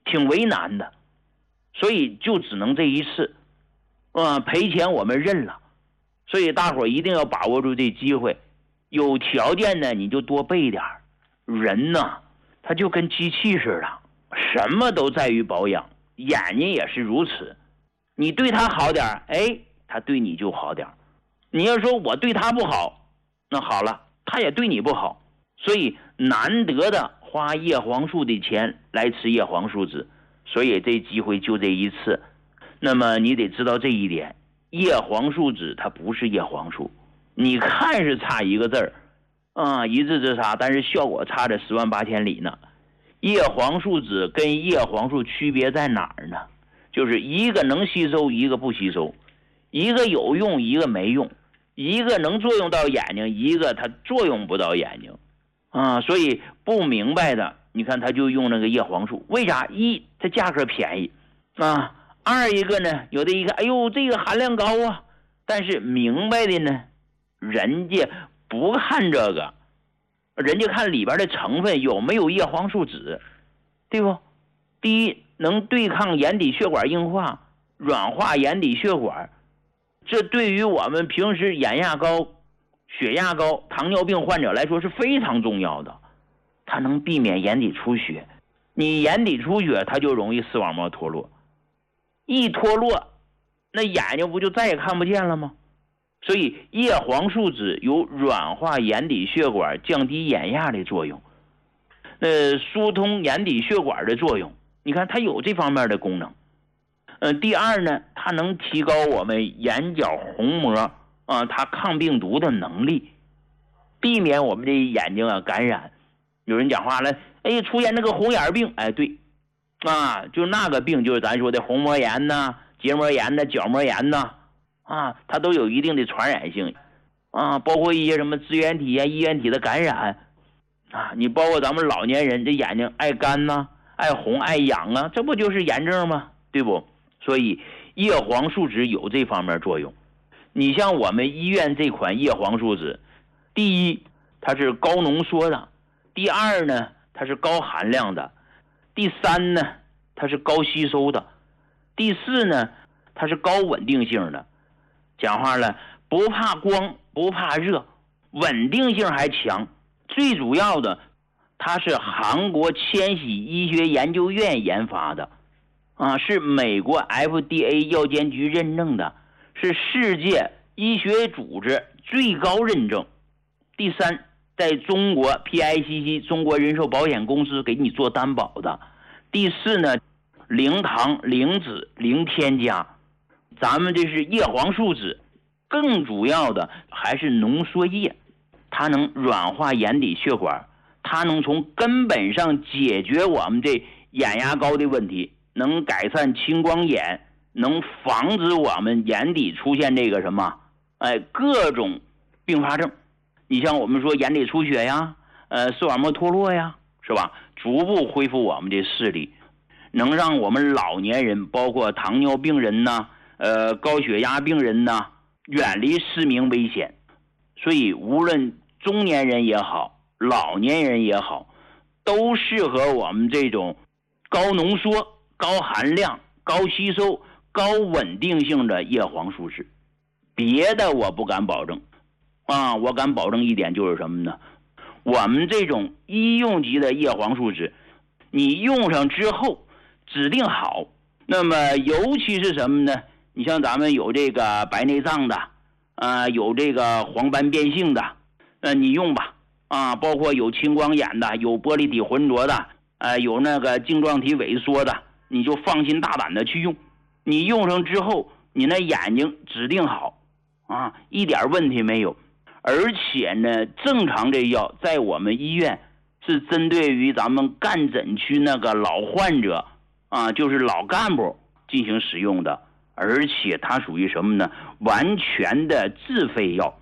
挺为难的，所以就只能这一次，赔钱我们认了。所以大伙一定要把握住这机会，有条件呢你就多备点。人呢，他就跟机器似的，什么都在于保养，眼睛也是如此。你对他好点，他对你就好点。你要说我对他不好，那好了，他也对你不好。所以难得的花叶黄素的钱来吃叶黄素酯，所以这机会就这一次。那么你得知道这一点，叶黄素酯它不是叶黄素，你看是差一个字一字之差，但是效果差着10万8千里呢。叶黄素酯跟叶黄素区别在哪儿呢？就是一个能吸收，一个不吸收，一个有用，一个没用，一个能作用到眼睛，一个它作用不到眼睛所以不明白的，你看他就用那个叶黄素，为啥？一，它价格便宜二一个呢，有的一个这个含量高但是明白的呢，人家不看这个，人家看里边的成分有没有叶黄素酯，对不？第一，能对抗眼底血管硬化，软化眼底血管，这对于我们平时眼压高、血压高、糖尿病患者来说是非常重要的。它能避免眼底出血，你眼底出血它就容易视网膜脱落，一脱落那眼睛不就再也看不见了吗？所以叶黄素酯有软化眼底血管、降低眼压的作用，疏通眼底血管的作用，你看它有这方面的功能。第二呢，它能提高我们眼角虹膜它抗病毒的能力，避免我们的眼睛感染。有人讲话了，出现那个红眼病，对就那个病就是咱说的虹膜炎呐、结膜炎呐、角膜炎呐它都有一定的传染性包括一些什么支原体异原体的感染你包括咱们老年人这眼睛爱干呐、爱红爱痒这不就是炎症吗？对不？所以叶黄素酯有这方面作用。你像我们医院这款叶黄素酯，第一它是高浓缩的，第二呢它是高含量的，第三呢它是高吸收的，第四呢它是高稳定性的。讲话了，不怕光不怕热，稳定性还强。最主要的，它是韩国千禧医学研究院研发的是美国 FDA 药监局认证的，是世界医学组织最高认证。第三，在中国 PICC 中国人寿保险公司给你做担保的。第四呢，零糖零脂零添加。咱们这是叶黄素酯，更主要的还是浓缩液，它能软化眼底血管，它能从根本上解决我们这眼压高的问题，能改善青光眼，能防止我们眼底出现这个什么各种并发症。你像我们说眼底出血呀，视网膜脱落呀，是吧？逐步恢复我们的视力，能让我们老年人，包括糖尿病人呐、高血压病人呐，远离失明危险。所以无论中年人也好，老年人也好，都适合我们这种高浓缩、高含量、高吸收、高稳定性的叶黄素酯。别的我不敢保证我敢保证一点，就是什么呢？我们这种医用级的叶黄素酯，你用上之后指定好。那么尤其是什么呢？你像咱们有这个白内障的有这个黄斑变性的你用吧包括有青光眼的，有玻璃体浑浊的有那个晶状体萎缩的，你就放心大胆的去用。你用上之后，你那眼睛指定好一点问题没有。而且呢，正常这药在我们医院是针对于咱们干诊区那个老患者就是老干部进行使用的，而且它属于什么呢？完全的自费药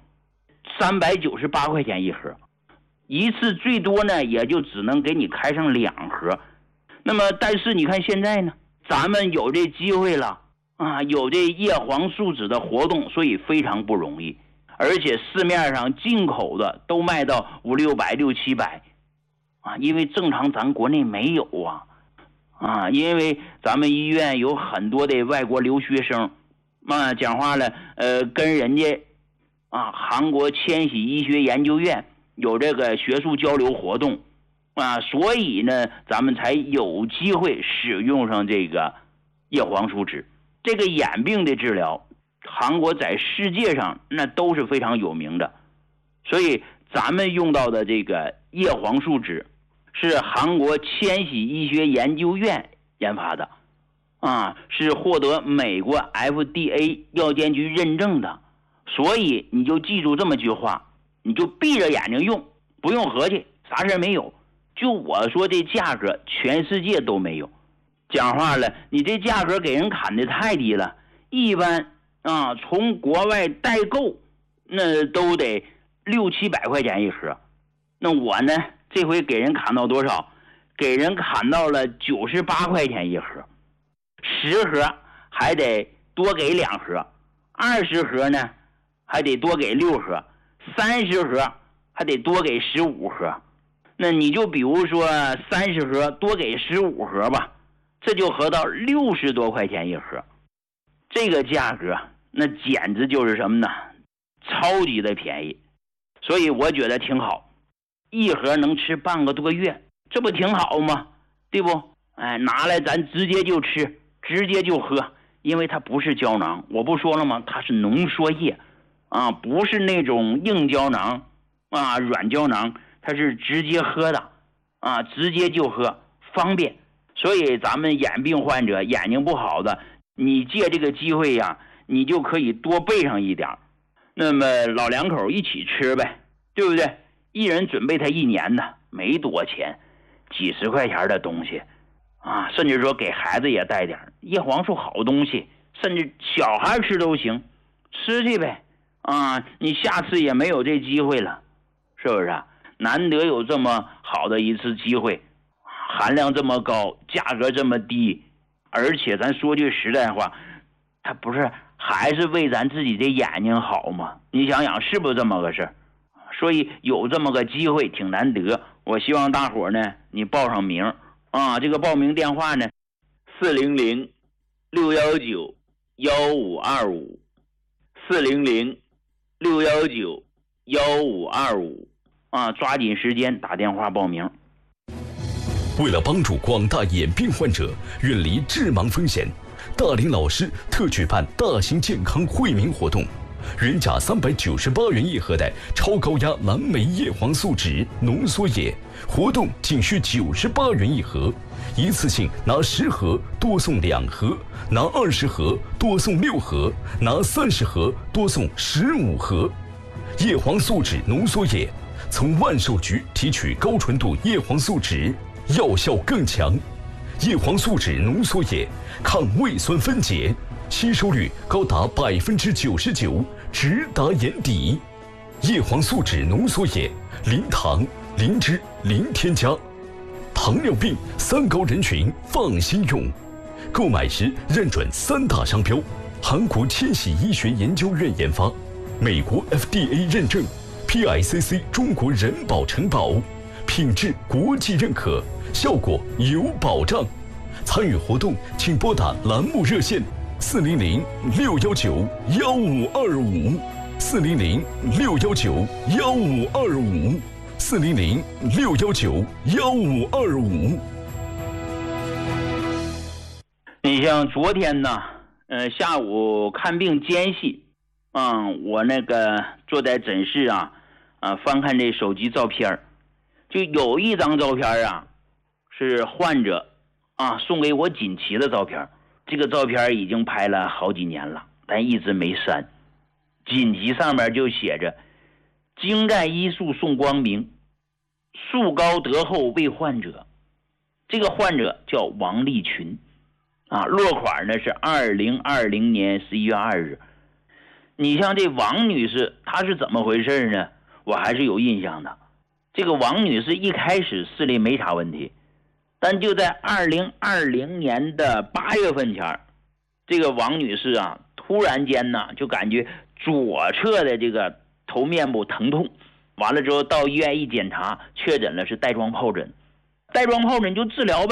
，398块钱一盒，一次最多呢也就只能给你开上2盒。那么但是你看现在呢，咱们有这机会了有这叶黄素酯的活动，所以非常不容易。而且市面上进口的都卖到500-600-700因为正常咱国内没有因为咱们医院有很多的外国留学生，讲话了，跟人家韩国千禧医学研究院有这个学术交流活动，所以呢，咱们才有机会使用上这个叶黄素酯。这个眼病的治疗，韩国在世界上那都是非常有名的，所以咱们用到的这个叶黄素酯是韩国千禧医学研究院研发的，是获得美国 FDA 药监局认证的。所以你就记住这么句话，你就闭着眼睛用，不用合计，啥事没有。就我说这价格全世界都没有。讲话了，你这价格给人砍的太低了，一般从国外代购那都得600-700块钱一盒，那我呢这回给人砍到多少？给人砍到了98块钱一盒，10盒还得多给2盒，20盒呢还得多给6盒，30盒还得多给15盒。那你就比如说30盒多给15盒吧，这就合到60多块钱一盒。这个价格那简直就是什么呢？超级的便宜。所以我觉得挺好，一盒能吃半个多月，这不挺好吗？对不？拿来咱直接就吃，直接就喝，因为它不是胶囊，我不说了吗？它是浓缩液不是那种硬胶囊软胶囊，它是直接喝的直接就喝，方便。所以咱们眼病患者，眼睛不好的，你借这个机会呀，你就可以多备上一点，那么老两口一起吃呗，对不对？一人准备他1年的，没多钱，几十块钱的东西甚至说给孩子也带点叶黄素，好东西，甚至小孩吃都行，吃去呗你下次也没有这机会了，是不是难得有这么好的一次机会，含量这么高，价格这么低，而且咱说句实在话，它不是还是为咱自己的眼睛好吗？你想想是不是这么个事儿？所以有这么个机会挺难得，我希望大伙呢你报上名这个报名电话呢400-619-1525 400-619-1525抓紧时间打电话报名。 为了帮助广大眼病患者远离致盲风险，大林老师特举办大型健康惠民活动，原价398元一盒的超高压蓝莓叶黄素酯浓缩液，活动仅需98元一盒，一次性拿10盒多送2盒，拿20盒多送6盒，拿30盒多送15盒。叶黄素酯浓缩液从万寿菊提取高纯度叶黄素酯，药效更强。叶黄素酯浓缩液抗胃酸分解，吸收率高达99%，直达眼底。叶黄素酯浓缩液零糖、零脂、零添加，糖尿病3高人群放心用。购买时认准3大商标：韩国千禧医学研究院研发，美国 FDA 认证， PICC 中国人保承保，品质国际认可，效果有保障。参与活动请拨打栏目热线400-619-1525 400-619-1525 400-619-1525。 你像昨天呢下午看病间隙我那个坐在诊室翻看这手机照片，就有一张照片是患者送给我锦旗的照片。这个照片已经拍了好几年了，但一直没删。锦旗上面就写着精湛医术送光明，树高德厚为患者。这个患者叫王立群落款呢是2020年11月2日。你像这王女士她是怎么回事呢？我还是有印象的。这个王女士一开始视力没啥问题，但就在2020年的8月份前，这个王女士突然间就感觉左侧的这个头面部疼痛，完了之后到医院一检查，确诊了是带状疱疹。带状疱疹就治疗呗，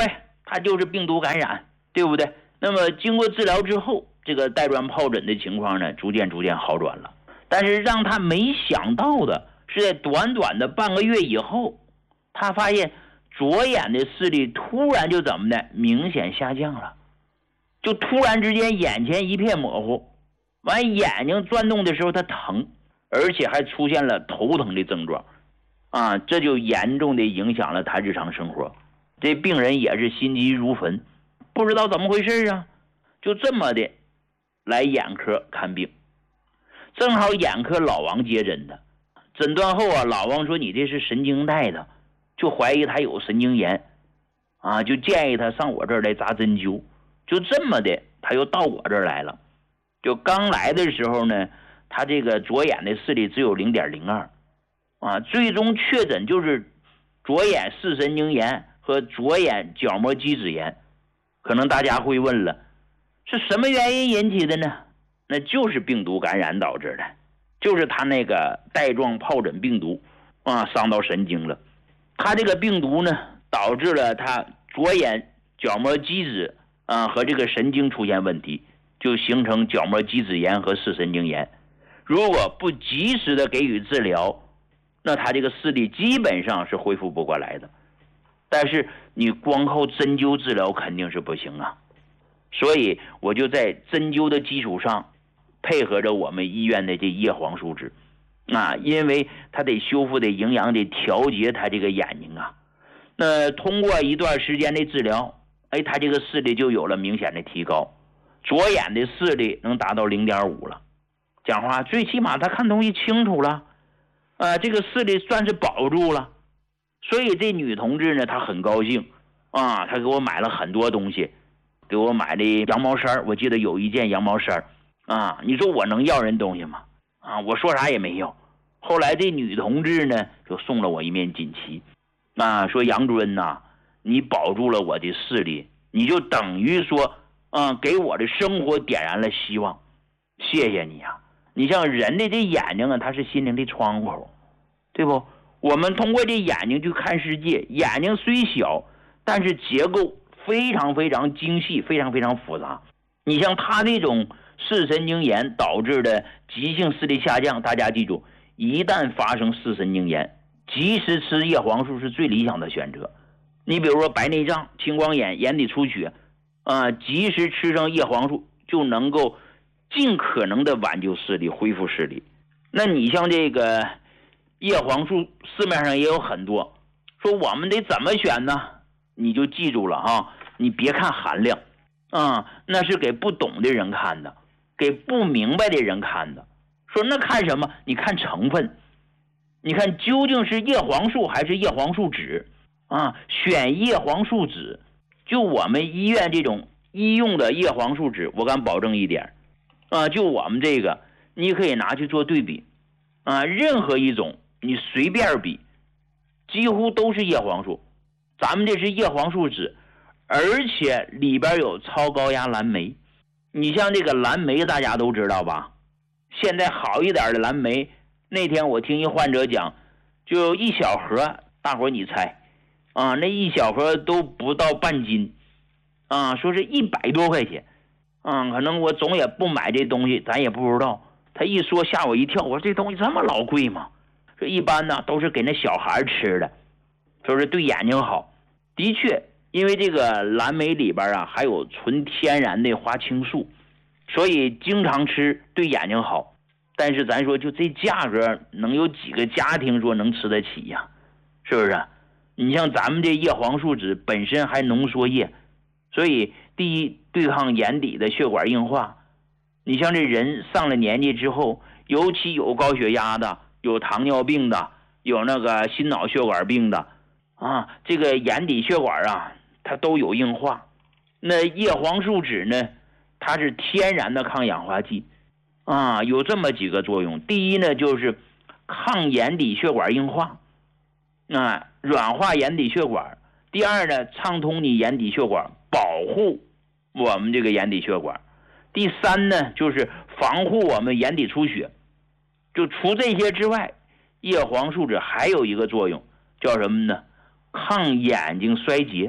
它就是病毒感染，对不对？那么经过治疗之后，这个带状疱疹的情况呢，逐渐好转了。但是让他没想到的是，在短短的半个月以后，他发现左眼的视力突然就怎么的明显下降了，就突然之间眼前一片模糊，完眼睛转动的时候它疼，而且还出现了头疼的症状啊，这就严重的影响了他日常生活。这病人也是心急如焚，不知道怎么回事啊，就这么的来眼科看病。正好眼科老王接诊的，诊断后啊，老王说你这是神经带的，就怀疑他有神经炎啊，就建议他上我这儿来扎针灸。就这么的他又到我这儿来了。就刚来的时候呢，他这个左眼的视力只有 0.02 啊，最终确诊就是左眼视神经炎和左眼角膜基质炎。可能大家会问了，是什么原因引起的呢？那就是病毒感染导致的，就是他那个带状疱疹病毒啊伤到神经了。他这个病毒呢，导致了他左眼角膜基质啊和这个神经出现问题，就形成角膜基质炎和视神经炎。如果不及时的给予治疗，那他这个视力基本上是恢复不过来的。但是你光靠针灸治疗肯定是不行啊，所以我就在针灸的基础上配合着我们医院的这叶黄素酯啊，因为它得修复的营养，得调节它这个眼睛啊。那通过一段时间的治疗，他这个视力就有了明显的提高，左眼的视力能达到 0.5 了。讲话最起码他看东西清楚了，这个视力算是保住了。所以这女同志呢，她很高兴啊，她给我买了很多东西，给我买的羊毛衫，我记得有一件羊毛衫啊，你说我能要人东西吗？啊，我说啥也没有。后来这女同志呢，就送了我一面锦旗啊，说杨主任呐，你保住了我的视力，你就等于说给我的生活点燃了希望，谢谢你啊。你像人的这眼睛啊，它是心灵的窗户，对不？我们通过这眼睛去看世界，眼睛虽小，但是结构非常非常精细，非常非常复杂。你像他这种视神经炎导致的急性视力下降，大家记住，一旦发生视神经炎，及时吃叶黄素是最理想的选择。你比如说白内障、青光眼、眼底出血及时吃上叶黄素就能够尽可能的挽救视力，恢复视力。那你像这个叶黄素市面上也有很多，说我们得怎么选呢？你就记住了啊，你别看含量那是给不懂的人看的，给不明白的人看的。说那看什么？你看成分，你看究竟是叶黄素还是叶黄素酯选叶黄素酯，就我们医院这种医用的叶黄素酯，我敢保证一点就我们这个你可以拿去做对比任何一种你随便比，几乎都是叶黄素。咱们这是叶黄素酯，而且里边有超高压蓝莓。你像这个蓝莓大家都知道吧，现在好一点的蓝莓，那天我听一患者讲，就一小盒，大伙你猜那一小盒都不到半斤说是100多块钱可能我总也不买这东西，咱也不知道。他一说吓我一跳，我说这东西这么老贵吗？说一般呢都是给那小孩吃的，说是对眼睛好。的确，因为这个蓝莓里边还有纯天然的花青素，所以经常吃对眼睛好。但是咱说就这价格，能有几个家庭说能吃得起呀？是不是？你像咱们这叶黄素酯本身还浓缩液，所以第一对抗眼底的血管硬化。你像这人上了年纪之后，尤其有高血压的，有糖尿病的，有那个心脑血管病的这个眼底血管它都有硬化。那叶黄素酯呢，它是天然的抗氧化剂有这么几个作用。第一呢，就是抗眼底血管硬化软化眼底血管。第二呢，畅通你眼底血管，保护我们这个眼底血管。第三呢，就是防护我们眼底出血。就除这些之外，叶黄素酯还有一个作用，叫什么呢？抗眼睛衰竭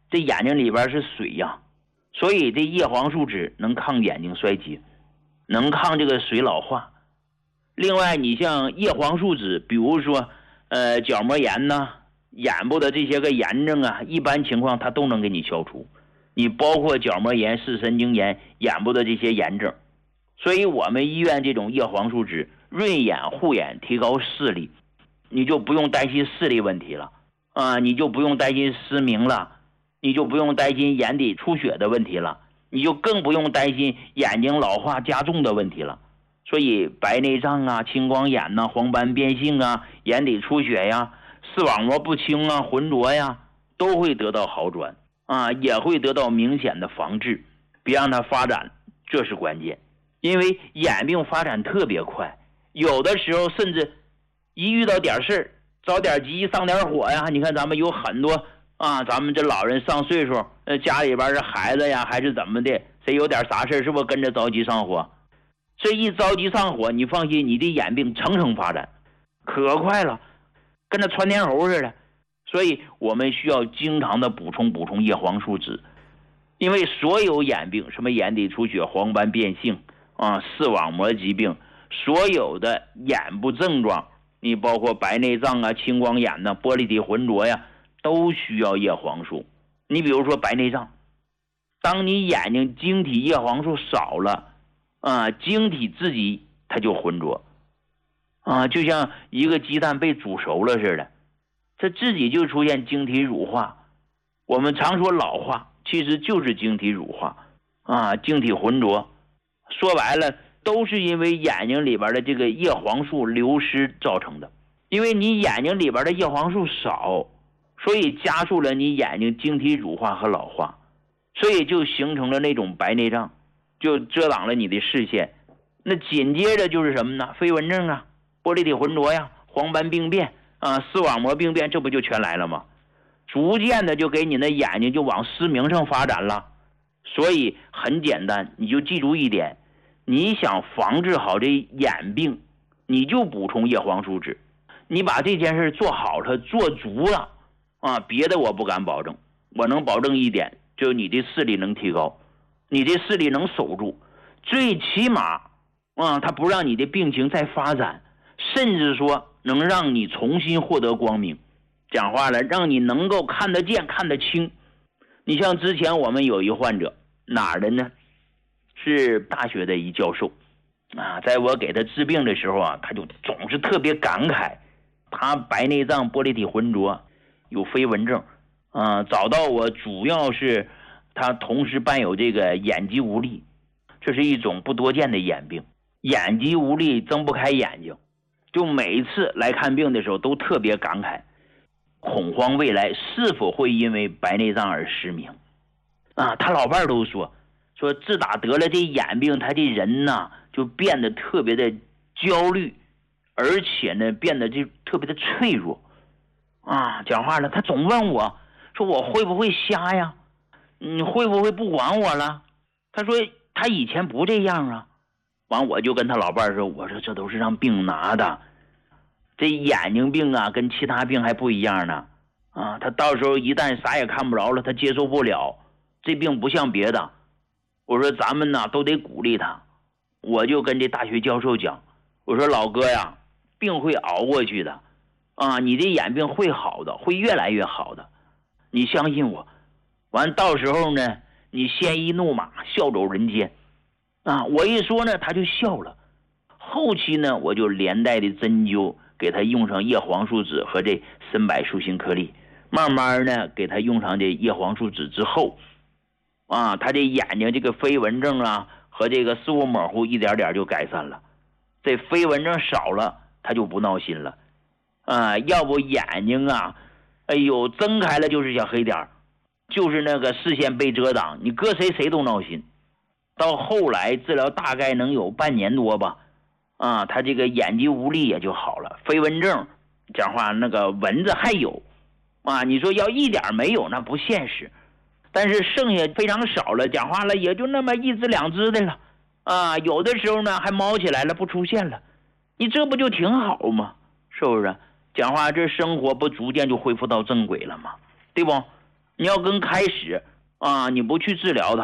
这眼睛里边是水呀，所以这叶黄素酯能抗眼睛衰竭，能抗这个水老化。另外你像叶黄素酯，比如说角膜炎呐、眼部的这些个炎症啊，一般情况它都能给你消除。你包括角膜炎、视神经炎、眼部的这些炎症，所以我们医院这种叶黄素酯润眼护眼，提高视力，你就不用担心视力问题了啊，你就不用担心失明了，你就不用担心眼底出血的问题了，你就更不用担心眼睛老化加重的问题了。所以白内障啊、青光眼呐、黄斑变性啊、眼底出血呀、视网膜不清啊、浑浊呀，都会得到好转啊，也会得到明显的防治，别让它发展，这是关键。因为眼病发展特别快，有的时候甚至一遇到点事儿，着点急上点火呀，你看咱们有很多啊，咱们这老人上岁数，家里边是孩子呀还是怎么的，谁有点啥事儿是不是跟着着急上火？这一着急上火，你放心，你的眼病层层发展，可快了，跟那窜天猴似的。所以我们需要经常的补充叶黄素酯，因为所有眼病，什么眼底出血、黄斑变性啊、视网膜疾病，所有的眼部症状，你包括白内障啊、青光眼呐、玻璃体浑浊呀，都需要叶黄素。你比如说白内障，当你眼睛晶体叶黄素少了啊，晶体自己它就浑浊啊，就像一个鸡蛋被煮熟了似的，它自己就出现晶体乳化。我们常说老化，其实就是晶体乳化啊，晶体浑浊。说白了，都是因为眼睛里边的这个叶黄素流失造成的。因为你眼睛里边的叶黄素少，所以加速了你眼睛晶体乳化和老化，所以就形成了那种白内障，就遮挡了你的视线。那紧接着就是什么呢？飞蚊症啊、玻璃体浑浊呀、黄斑病变啊、视网膜病变，这不就全来了吗？逐渐的就给你的眼睛就往失明上发展了。所以很简单，你就记住一点，你想防治好这眼病，你就补充叶黄素酯。你把这件事做好了、做足了啊，别的我不敢保证，我能保证一点，就是你的视力能提高，你的视力能守住，最起码啊，它不让你的病情再发展，甚至说能让你重新获得光明。讲话了，让你能够看得见、看得清。你像之前我们有一患者，哪儿的呢？是大学的一教授啊，在我给他治病的时候啊，他就总是特别感慨，他白内障、玻璃体浑浊，有飞蚊症啊，找到我主要是他同时伴有这个眼疾无力，这是一种不多见的眼病，眼疾无力，睁不开眼睛，就每一次来看病的时候都特别感慨，恐慌未来是否会因为白内障而失明啊。他老伴儿都说自打得了这眼病，他这人呢就变得特别的焦虑，而且呢变得就特别的脆弱啊。讲话了，他总问我说我会不会瞎呀？你会不会不管我了？他说他以前不这样啊。完我就跟他老伴儿说，我说这都是让病拿的，这眼睛病啊跟其他病还不一样呢啊，他到时候一旦啥也看不着了，他接受不了，这病不像别的。我说咱们呢都得鼓励他。我就跟这大学教授讲，我说老哥呀，病会熬过去的啊，你这眼病会好的，会越来越好的，你相信我。完到时候呢，你鲜衣怒马，笑走人间啊。我一说呢，他就笑了。后期呢，我就连带的针灸，给他用上叶黄素酯和这参柏树心颗粒，慢慢呢给他用上这叶黄素酯之后啊，他这眼睛这个飞蚊症啊和这个视物模糊一点点就改善了，这飞蚊症少了，他就不闹心了啊。要不眼睛啊，哎呦睁开了就是小黑点，就是那个视线被遮挡，你搁谁都闹心。到后来治疗大概能有半年多吧啊，他这个眼疾无力也就好了。飞蚊症讲话那个蚊子还有啊，你说要一点没有那不现实，但是剩下非常少了，讲话了也就那么一只两只的了啊，有的时候呢还毛起来了，不出现了，你这不就挺好吗？是不是？讲话这生活不逐渐就恢复到正轨了吗？对不你要跟开始啊，你不去治疗它，